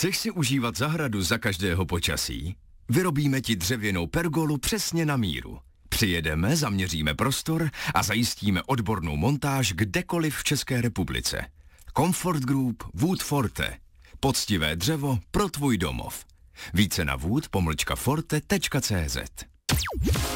Chceš si užívat zahradu za každého počasí? Vyrobíme ti dřevěnou pergolu přesně na míru. Přijedeme, zaměříme prostor a zajistíme odbornou montáž kdekoliv v České republice. Comfort Group Wood Forte. Poctivé dřevo pro tvůj domov. Více na wood-forte.cz.